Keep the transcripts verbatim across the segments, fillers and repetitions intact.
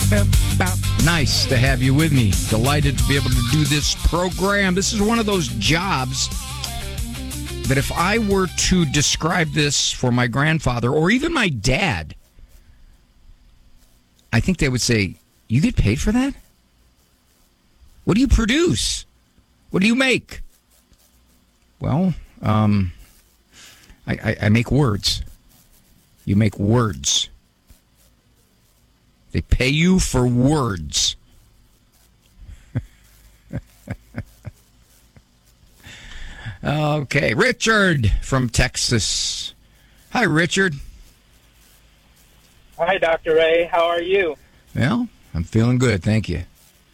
Nice to have you with me. Delighted to be able to do this program. This is one of those jobs that if I were to describe this for my grandfather or even my dad, I think they would say, you get paid for that? What do you produce? What do you make? Well, um, I, I, I make words. You make words. They pay you for words. Okay, Richard from Texas. Hi, Richard. Hi, Doctor Ray. How are you? Well, I'm feeling good, thank you.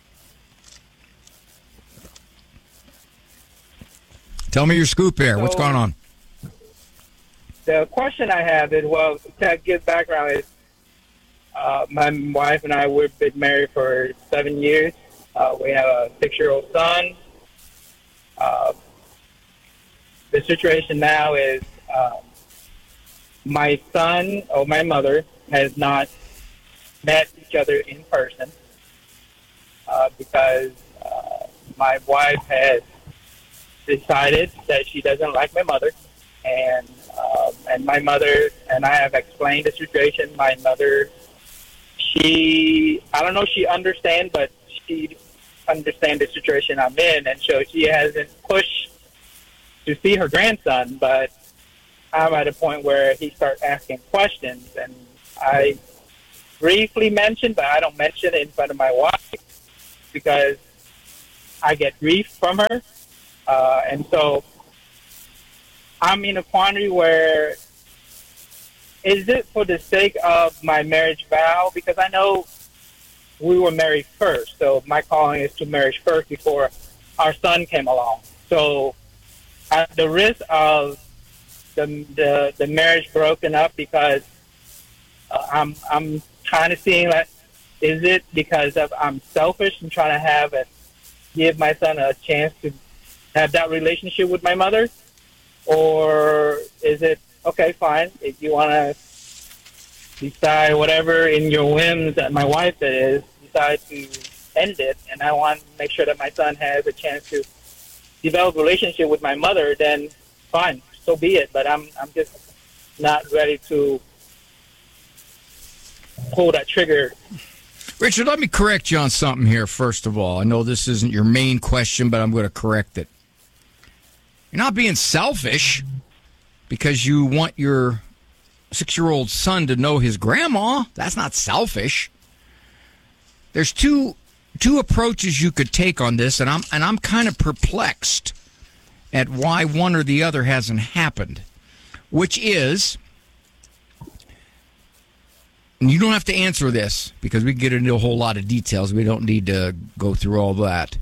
Tell me your scoop here. What's So- going on? The question I have is, well, to give background is, uh, my wife and I, we've been married for seven years. Uh, we have a six-year-old son. Uh, the situation now is um, my son or my mother has not met each other in person uh, because uh, my wife has decided that she doesn't like my mother. And um, and my mother and I have explained the situation. My mother, she, I don't know if she understands, but she understands the situation I'm in. And so she hasn't pushed to see her grandson, but I'm at a point where he starts asking questions. And I briefly mentioned, but I don't mention it in front of my wife because I get grief from her. Uh, and so I'm in a quandary where, is it for the sake of my marriage vow? Because I know we were married first, so my calling is to marriage first before our son came along. So at the risk of the the, the marriage broken up because uh, I'm I'm kind of seeing that, is it because of I'm selfish and trying to have a give my son a chance to have that relationship with my mother? Or is it, okay, fine, if you want to decide whatever in your whims that my wife is, decide to end it, and I want to make sure that my son has a chance to develop a relationship with my mother, then fine, so be it. But I'm I'm just not ready to pull that trigger. Richard, let me correct you on something here, first of all. I know this isn't your main question, but I'm going to correct it. You're not being selfish because you want your six-year-old son to know his grandma. That's not selfish. There's two two approaches you could take on this, and I'm and I'm kind of perplexed at why one or the other hasn't happened, which is, and you don't have to answer this because we get into a whole lot of details. We don't need to go through all that.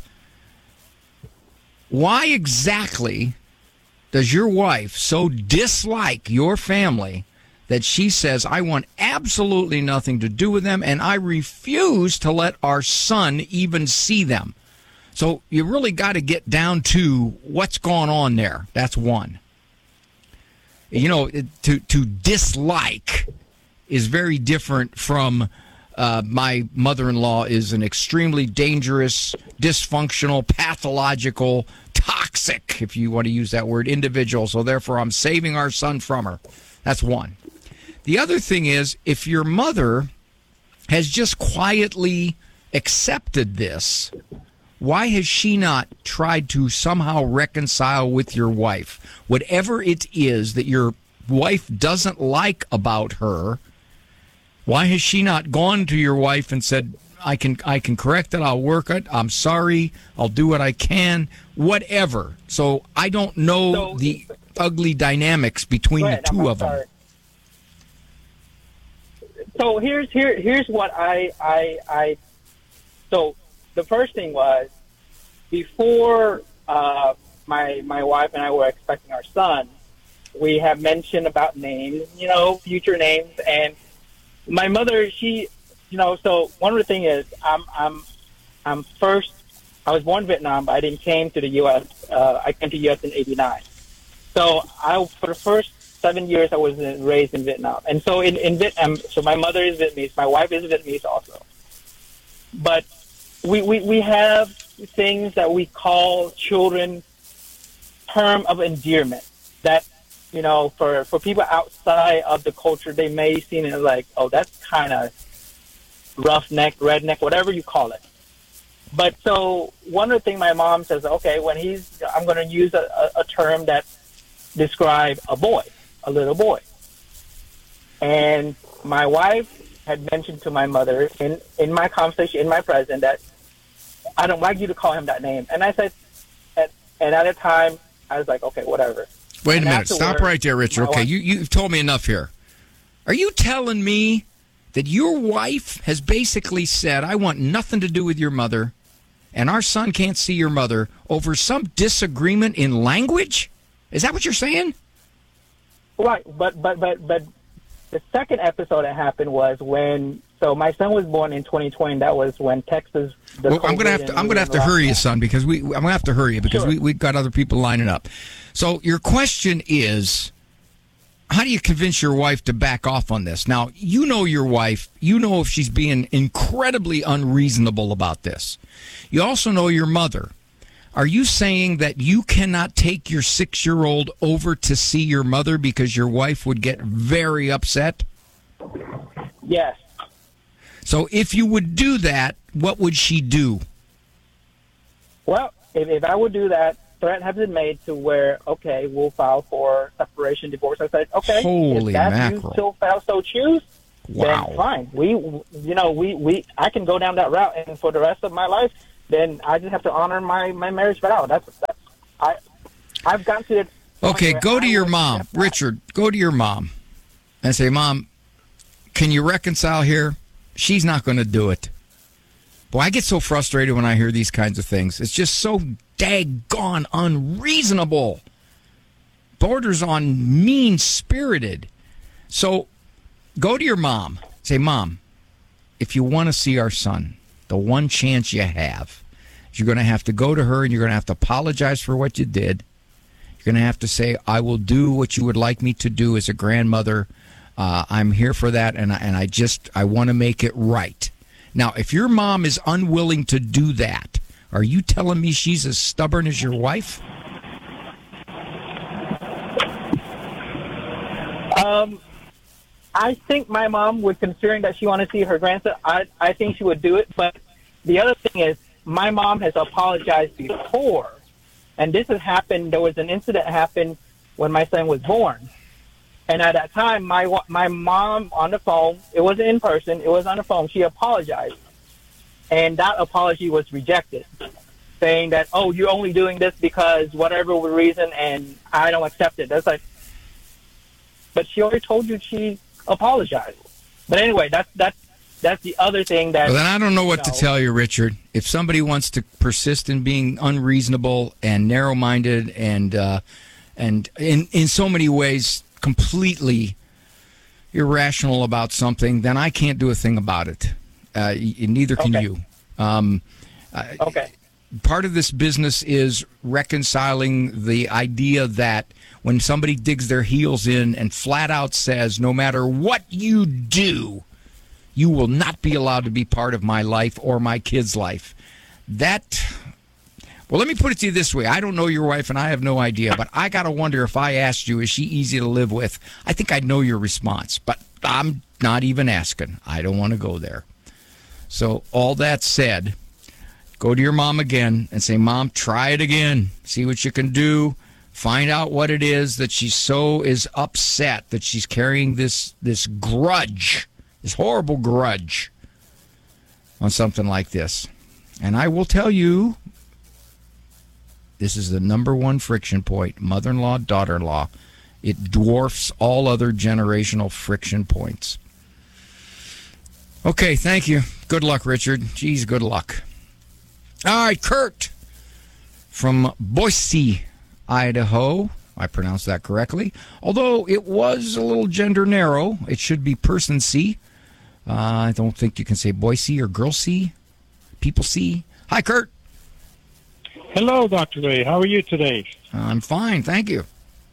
Why exactly does your wife so dislike your family that she says, I want absolutely nothing to do with them, and I refuse to let our son even see them? So you really got to get down to what's going on there. That's one. You know, to to dislike is very different from uh, my mother-in-law is an extremely dangerous, dysfunctional, pathological, toxic, if you want to use that word, individual. So therefore, I'm saving our son from her. That's one. The other thing is, if your mother has just quietly accepted this, why has she not tried to somehow reconcile with your wife? Whatever it is that your wife doesn't like about her, why has she not gone to your wife and said, I can I can correct it, I'll work it, I'm sorry, I'll do what I can, whatever. So I don't know So- the ugly dynamics between Go the ahead, two I'm of them. sorry. So here's here here's what I I I so the first thing was, before uh, my my wife and I were expecting our son, we have mentioned about names, you know, future names, and my mother, she, you know, so one of the things is I'm I'm I'm first. I was born in Vietnam, but I didn't came to the U S. Uh, I came to the U S in eighty-nine. So I, for the first seven years, I was in, raised in Vietnam. And so in, in Vietnam, so my mother is Vietnamese, my wife is Vietnamese also. but we, we, we have things that we call children term of endearment that, you know, for, for people outside of the culture, they may see it like, oh, that's kind of roughneck, redneck, whatever you call it. But so one of the things my mom says, okay, when he's, I'm going to use a, a, a term that describe a boy, a little boy. And my wife had mentioned to my mother in, in my conversation, in my presence, that I don't like you to call him that name. And I said, at, and at the time, I was like, okay, whatever. Wait a and minute. Stop right there, Richard. Okay, wife, you, you've told me enough here. Are you telling me that your wife has basically said, I want nothing to do with your mother, and our son can't see your mother over some disagreement in language? Is that what you're saying? Right, but but but but the second episode that happened was when. So my son was born in twenty twenty. That was when Texas. The well, I'm gonna have to. I'm gonna have to hurry you, son, because we. I'm gonna have to hurry you because sure. we we've got other people lining up. So your question is, how do you convince your wife to back off on this? Now you know your wife. You know if she's being incredibly unreasonable about this. You also know your mother. Are you saying that you cannot take your six-year-old over to see your mother because your wife would get very upset? Yes. So if you would do that, what would she do? Well, if, if I would do that, threat has been made to where, okay, we'll file for separation, divorce. I said, okay, Holy if that's mackerel. you so file so choose, wow. then fine. We, you know, we, we, I can go down that route, and for the rest of my life, then I just have to honor my, my marriage vow. That's, that's I, I've gotten to it. Okay, go to your mom, Richard. Go to your mom, and say, Mom, can you reconcile here? She's not going to do it. Boy, I get so frustrated when I hear these kinds of things. It's just so daggone unreasonable. Borders on mean-spirited. So go to your mom. Say, Mom, if you want to see our son, the one chance you have, you're going to have to go to her and you're going to have to apologize for what you did. You're going to have to say, I will do what you would like me to do as a grandmother. Uh, I'm here for that, and I, and I just, I want to make it right. Now, if your mom is unwilling to do that, are you telling me she's as stubborn as your wife? Um, I think my mom would, considering that she wanted to see her grandson, I, I think she would do it. But the other thing is, my mom has apologized before, and this has happened. There was an incident happened when my son was born. And at that time, my my mom on the phone, it wasn't in person, it was on the phone, she apologized. And that apology was rejected, saying that, oh, you're only doing this because whatever reason, and I don't accept it. That's like, but she already told you she apologized. But anyway, that's, that's, that's the other thing that... Well, then I don't know what you know, to tell you, Richard. If somebody wants to persist in being unreasonable and narrow-minded and, uh, and in, in so many ways... completely irrational about something, then I can't do a thing about it. Uh, neither can okay. you. Um, okay. Part of this business is reconciling the idea that when somebody digs their heels in and flat out says, no matter what you do, you will not be allowed to be part of my life or my kid's life. That... Well, let me put it to you this way. I don't know your wife, and I have no idea, but I got to wonder if I asked you, is she easy to live with? I think I'd know your response, but I'm not even asking. I don't want to go there. So all that said, go to your mom again and say, Mom, try it again. See what you can do. Find out what it is that she so is upset that she's carrying this, this grudge, this horrible grudge on something like this. And I will tell you, this is the number one friction point, mother-in-law, daughter-in-law. It dwarfs all other generational friction points. Okay, thank you. Good luck, Richard. Geez, good luck. All right, Kurt from Boise, Idaho. I pronounced that correctly. Although it was a little gender narrow. It should be person C. Uh, I don't think you can say Boise or girl C. People C. Hi, Kurt. Hello, Doctor Ray. How are you today? I'm fine, thank you.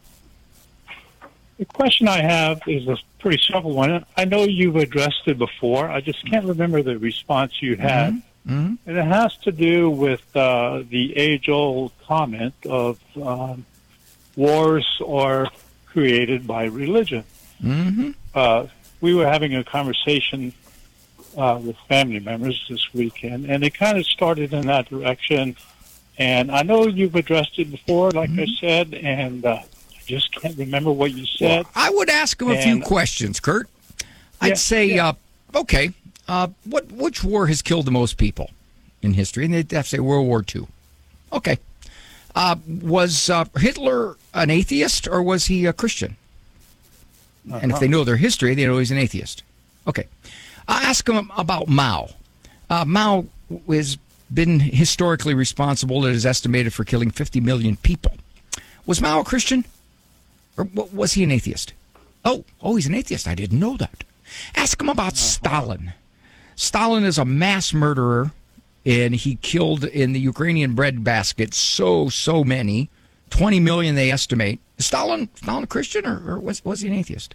The question I have is a pretty simple one. I know you've addressed it before. I just can't remember the response you had. Mm-hmm. Mm-hmm. And it has to do with uh, the age-old comment of um, wars are created by religion. Mm-hmm. Uh, we were having a conversation uh, with family members this weekend, and it kind of started in that direction. And I know you've addressed it before, like mm-hmm. I said, and uh, I just can't remember what you said. Well, I would ask him a few And- questions, Kurt. I'd Yeah, say, yeah. uh, okay, uh, what which war has killed the most people in history? And they'd have to say World War Two. Okay. Uh, was uh, Hitler an atheist or was he a Christian? Uh-huh. And if they know their history, they know he's an atheist. Okay. I ask him about Mao. Uh, Mao has been historically responsible, it is estimated, for killing fifty million people. Was Mao a Christian? Or w- was he an atheist? Oh, oh, he's an atheist. I didn't know that. Ask him about Stalin. Stalin is a mass murderer, and he killed in the Ukrainian breadbasket so, so many. twenty million, they estimate. Is Stalin, Stalin a Christian, or, or was, was he an atheist?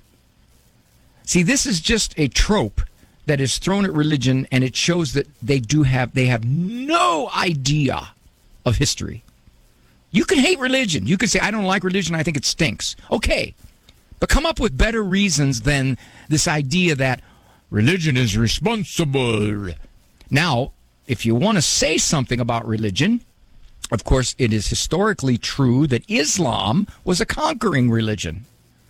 See, this is just a trope that is thrown at religion, and it shows that they do have they have no idea of history. You can hate religion. You can say, I don't like religion, I think it stinks. Okay, but come up with better reasons than this idea that religion is responsible. Now, if you want to say something about religion, of course, it is historically true that Islam was a conquering religion.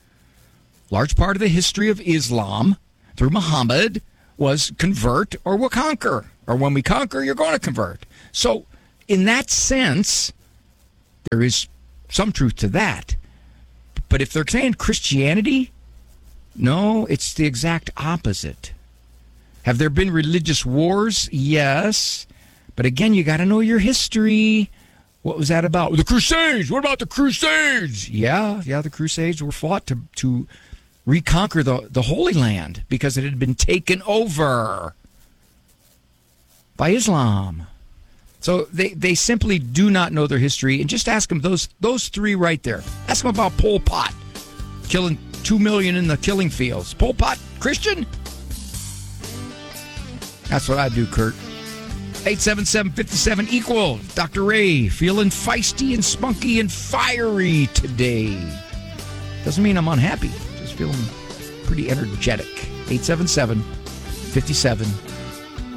Large part of the history of Islam through Muhammad was convert or we'll conquer. Or when we conquer, you're going to convert. So in that sense, there is some truth to that. But if they're saying Christianity, no, it's the exact opposite. Have there been religious wars? Yes. But again, you got to know your history. What was that about? The Crusades. What about the Crusades? Yeah, yeah, the Crusades were fought to to reconquer the, the Holy Land because it had been taken over by Islam. So they, they simply do not know their history. And just ask them those those three right there. Ask them about Pol Pot, killing two million in the killing fields. Pol Pot, Christian? That's what I do, Kurt. eight seven seven, five seven, equal. Doctor Ray, feeling feisty and spunky and fiery today. Doesn't mean I'm unhappy. Just feeling pretty energetic. eight seven seven, five seven,